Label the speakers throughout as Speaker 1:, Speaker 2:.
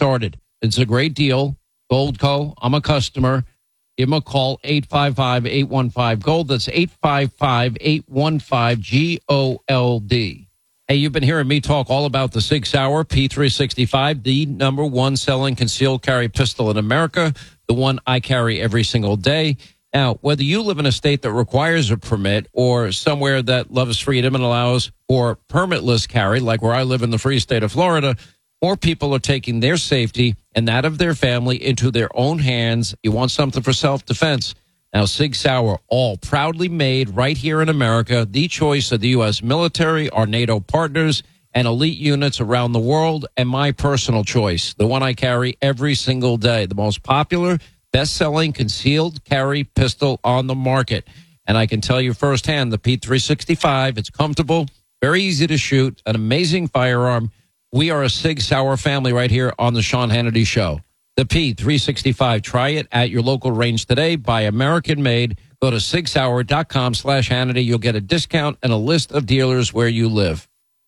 Speaker 1: started. It's a great deal. Goldco, I'm a customer. Give them a call, 855-815-GOLD. That's 855-815-GOLD. Hey, you've been hearing me talk all about the Sig Sauer P365, the number one selling concealed carry pistol in America, the one I carry every single day. Now, whether you live in a state that requires a permit or somewhere that loves freedom and allows for permitless carry, like where I live in the free state of Florida, more people are taking their safety and that of their family into their own hands. You want something for self-defense. Now, Sig Sauer, all proudly made right here in America, the choice of the U.S. military, our NATO partners, and elite units around the world, and my personal choice, the one I carry every single day, the most popular, best-selling concealed carry pistol on the market. And I can tell you firsthand, the P365, it's comfortable, very easy to shoot, an amazing firearm. We are a Sig Sauer family right here on the Sean Hannity Show. The P365. Try it at your local range today. Buy American made. Go to sigsauer.com/Hannity. You'll get a discount and a list of dealers where you live.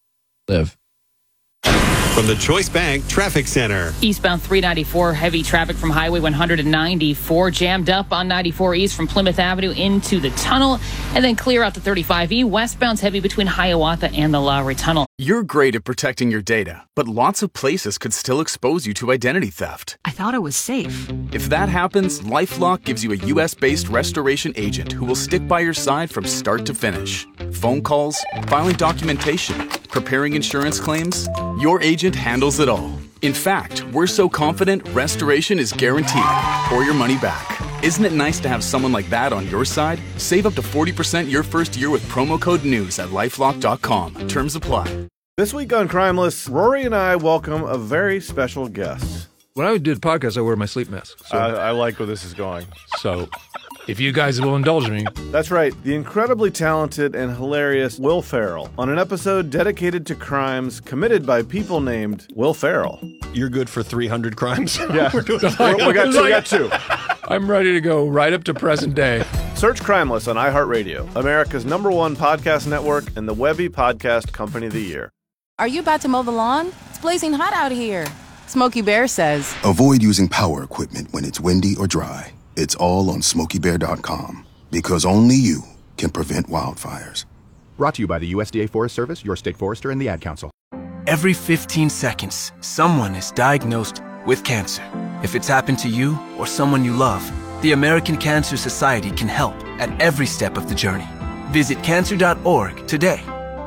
Speaker 2: From the Choice Bank Traffic Center.
Speaker 3: Eastbound 394, heavy traffic from Highway 194, jammed up on 94 East from Plymouth Avenue into the tunnel, and then clear out to 35E. Westbound's heavy between Hiawatha and the Lowry Tunnel.
Speaker 4: You're great at protecting your data, but lots of places could still expose you to identity theft.
Speaker 5: I thought it was safe.
Speaker 4: If that happens, LifeLock gives you a U.S.-based restoration agent who will stick by your side from start to finish. Phone calls, filing documentation, preparing insurance claims, your agent handles it all. In fact, we're so confident restoration is guaranteed or your money back. Isn't it nice to have someone like that on your side? Save up to 40% your first year with promo code NEWS at LifeLock.com. Terms apply.
Speaker 6: This week on Crimeless, Rory and I welcome a very special guest.
Speaker 7: When I do the podcast, I wear my sleep mask. So,
Speaker 6: I like where this is going.
Speaker 7: So if you guys will indulge me.
Speaker 6: That's right. The incredibly talented and hilarious Will Ferrell on an episode dedicated to crimes committed by people named Will Ferrell.
Speaker 2: You're good for 300 crimes?
Speaker 6: Yeah. we got two.
Speaker 7: I'm ready to go right up to present day.
Speaker 6: Search Crimeless on iHeartRadio, America's #1 podcast network and the Webby Podcast Company of the Year.
Speaker 8: Are you about to mow the lawn? It's blazing hot out here. Smokey Bear says,
Speaker 9: avoid using power equipment when it's windy or dry. It's all on SmokeyBear.com, because only you can prevent wildfires.
Speaker 10: Brought to you by the USDA Forest Service, your state forester, and the Ad Council.
Speaker 11: Every 15 seconds, someone is diagnosed with cancer. If it's happened to you or someone you love, the American Cancer Society can help at every step of the journey. Visit cancer.org today.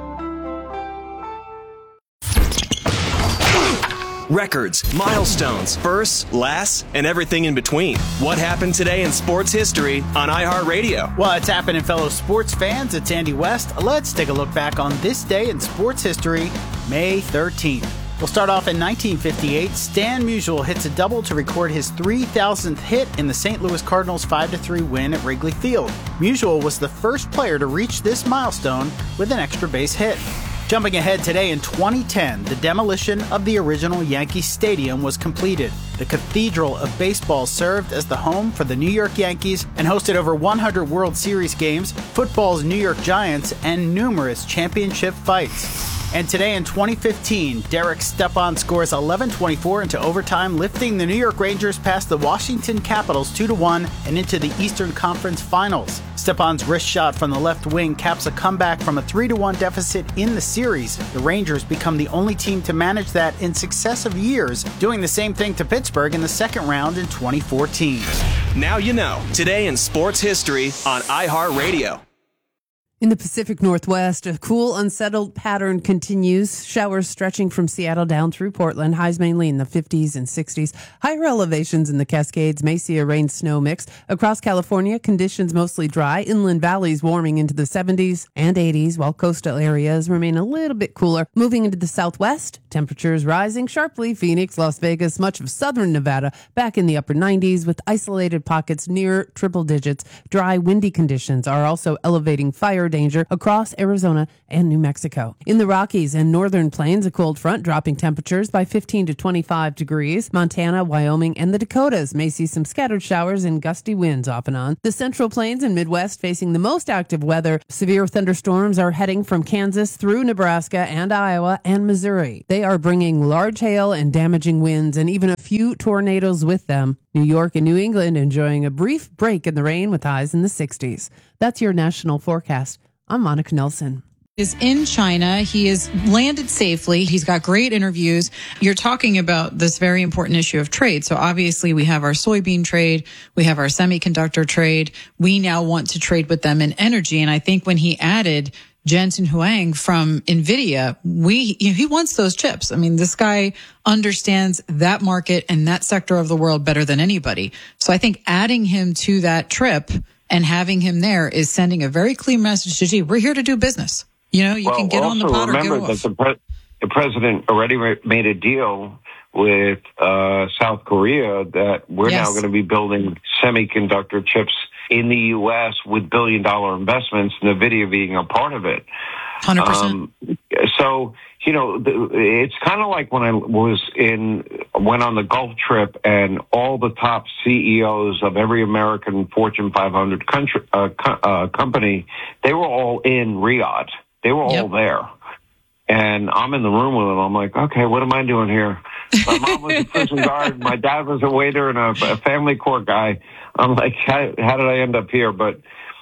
Speaker 12: Records, milestones, firsts, lasts, and everything in between. What happened today in sports history on iHeartRadio?
Speaker 13: What's happening, fellow sports fans? It's Andy West. Let's take a look back on this day in sports history, May 13th. We'll start off in 1958. Stan Musial hits a double to record his 3,000th hit in the St. Louis Cardinals' 5-3 win at Wrigley Field. Musial was the first player to reach this milestone with an extra base hit. Jumping ahead today in 2010, the demolition of the original Yankee Stadium was completed. The Cathedral of Baseball served as the home for the New York Yankees and hosted over 100 World Series games, football's New York Giants, and numerous championship fights. And today in 2015, Derek Stepan scores 11-24 into overtime, lifting the New York Rangers past the Washington Capitals 2-1 and into the Eastern Conference Finals. Stepan's wrist shot from the left wing caps a comeback from a 3-1 deficit in the series. The Rangers become the only team to manage that in successive years, doing the same thing to Pittsburgh in the second round in 2014.
Speaker 12: Now you know. Today in sports history on iHeartRadio.
Speaker 14: In the Pacific Northwest, a cool, unsettled pattern continues. Showers stretching from Seattle down through Portland. Highs mainly in the 50s and 60s. Higher elevations in the Cascades may see a rain-snow mix. Across California, conditions mostly dry. Inland valleys warming into the 70s and 80s, while coastal areas remain a little bit cooler. Moving into the southwest, temperatures rising sharply. Phoenix, Las Vegas, much of southern Nevada back in the upper 90s with isolated pockets near triple digits. Dry, windy conditions are also elevating fire danger across Arizona and New Mexico. In the Rockies and northern plains, a cold front dropping temperatures by 15 to 25 degrees. Montana, Wyoming, and the Dakotas may see some scattered showers and gusty winds off and on. The central plains and Midwest facing the most active weather. Severe thunderstorms are heading from Kansas through Nebraska and Iowa and Missouri. They are bringing large hail and damaging winds and even a few tornadoes with them. New York and New England enjoying a brief break in the rain with highs in the 60s. That's your national forecast. I'm Monica Nelson.
Speaker 5: Is in China. He has landed safely. He's got great interviews. You're talking about this very important issue of trade. So obviously we have our soybean trade. We have our semiconductor trade. We now want to trade with them in energy. And I think when he added Jensen Huang from NVIDIA, he wants those chips. I mean, this guy understands that market and that sector of the world better than anybody. So I think adding him to that trip and having him there is sending a very clear message to, gee, we're here to do business. You know, you can get on the pot or get off.
Speaker 15: That the president already made a deal with South Korea that we're now going to be building semiconductor chips in the U.S. with billion-dollar investments, NVIDIA being a part of it.
Speaker 5: 100%.
Speaker 15: So, you know, it's kind of like when I went on the Gulf trip and all the top CEOs of every American Fortune 500 company, they were all in Riyadh. They were all there. And I'm in the room with them. I'm like, okay, what am I doing here? My mom was a prison guard. My dad was a waiter and a family court guy. I'm like, how did I end up here? But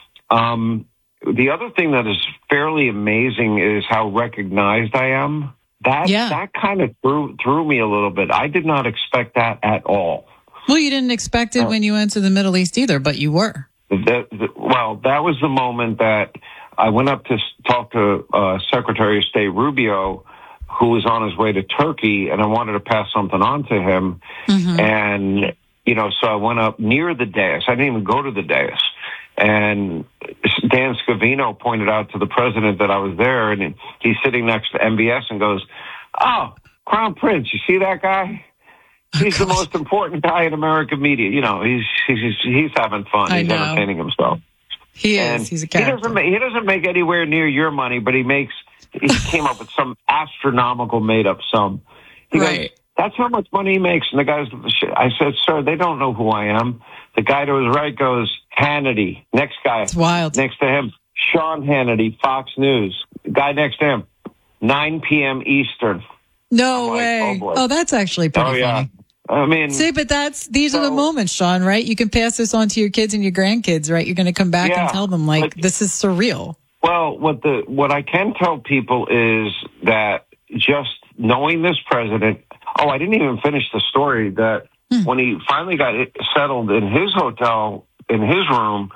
Speaker 15: the other thing that is fairly amazing is how recognized I am. That kind of threw me a little bit. I did not expect that at all.
Speaker 5: Well, you didn't expect it when you went to the Middle East either, but you were.
Speaker 15: Well, that was the moment that I went up to talk to Secretary of State Rubio, who was on his way to Turkey, and I wanted to pass something on to him. Mm-hmm. And, you know, so I went up near the dais. I didn't even go to the dais. And Dan Scavino pointed out to the president that I was there, and he's sitting next to MBS and goes, "Oh, Crown Prince, you see that guy? He's the most important guy in American media. You know, he's having fun. He's entertaining himself."
Speaker 5: He is. He's a character.
Speaker 15: He doesn't make anywhere near your money, but he came up with some astronomical made-up sum. He goes, "That's how much money he makes." And the guy's, I said, "Sir, they don't know who I am." The guy to his right goes, "Hannity." Next guy.
Speaker 5: It's wild.
Speaker 15: Next to him, Sean Hannity, Fox News. The guy next to him, 9 p.m. Eastern.
Speaker 5: No way. Oh, that's actually pretty funny.
Speaker 15: I mean,
Speaker 5: see, but these are the moments, Sean, right? You can pass this on to your kids and your grandkids, right? You're going to come back and tell them, like, this is surreal.
Speaker 15: Well, what I can tell people is that just knowing this president, I didn't even finish the story that when he finally got settled in his hotel, in his room,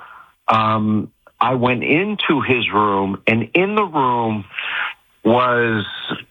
Speaker 15: I went into his room, and in the room was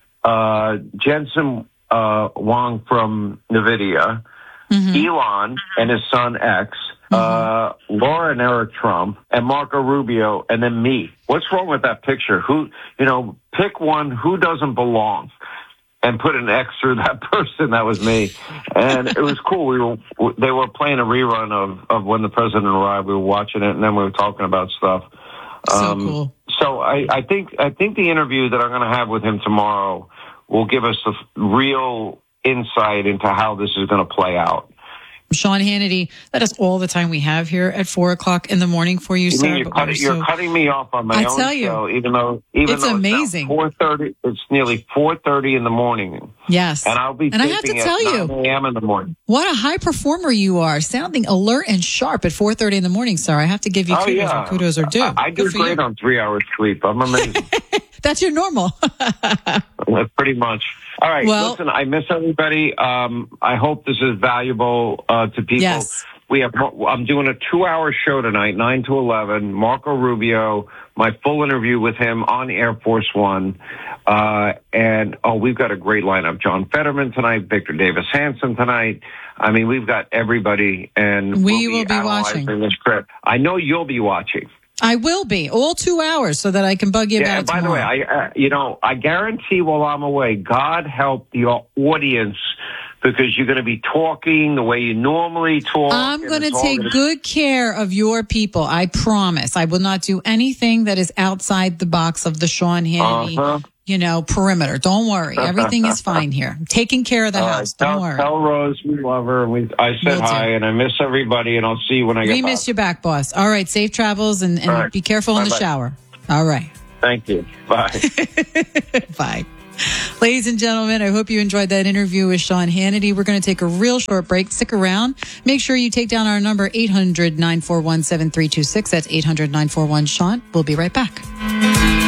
Speaker 15: Jensen Huang from NVIDIA, Elon and his son X, Laura and Eric Trump, and Marco Rubio, and then me. What's wrong with that picture? Pick one who doesn't belong and put an X through that person. That was me. And it was cool. They were playing a rerun of when the president arrived. We were watching it, and then we were talking about stuff.
Speaker 5: So cool.
Speaker 15: So I think the interview that I'm going to have with him tomorrow will give us the real insight into how this is going to play out.
Speaker 5: Sean Hannity, that is all the time we have here at 4:00 in the morning for you, sir.
Speaker 15: You're cutting me off on my own show, even though it's
Speaker 5: amazing.
Speaker 15: 4:30. It's nearly 4:30 in the morning.
Speaker 5: Yes,
Speaker 15: and I'll be.
Speaker 5: And I have to tell you,
Speaker 15: 9 a.m. in the morning.
Speaker 5: What a high performer you are, sounding alert and sharp at 4:30 in the morning, sir. I have to give you kudos where kudos are due.
Speaker 15: I do great on 3 hours sleep. I'm amazing.
Speaker 5: That's your normal.
Speaker 15: Pretty much. All right.
Speaker 5: Well,
Speaker 15: listen, I miss everybody. I hope this is valuable to people.
Speaker 5: Yes.
Speaker 15: I'm doing a 2-hour show tonight, 9 to 11. Marco Rubio, my full interview with him on Air Force One. And we've got a great lineup. John Fetterman tonight, Victor Davis Hanson tonight. I mean, we've got everybody, and
Speaker 5: we will be watching
Speaker 15: this trip. I know you'll be watching.
Speaker 5: I will be all 2 hours so that I can bug you about it
Speaker 15: by
Speaker 5: tomorrow.
Speaker 15: the way, I guarantee while I'm away, God help the audience, because you're going to be talking the way you normally talk.
Speaker 5: I'm going to take good care of your people. I promise. I will not do anything that is outside the box of the Sean Hannity, perimeter. Don't worry. Everything is fine here. I'm taking care of the house. Don't worry.
Speaker 15: Tell Rose we love her. I said hi, and I miss everybody, and I'll see you when I get back.
Speaker 5: We miss you back, boss. All right. Safe travels, and be careful in the shower. All right.
Speaker 15: Thank you. Bye.
Speaker 5: Bye. Ladies and gentlemen, I hope you enjoyed that interview with Sean Hannity. We're going to take a real short break. Stick around. Make sure you take down our number, 800-941-7326. That's 800-941-SEAN. We'll be right back.